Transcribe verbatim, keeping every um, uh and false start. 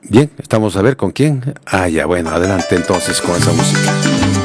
Bien, estamos a ver con quién. Ah, ya, bueno, adelante entonces con esa música.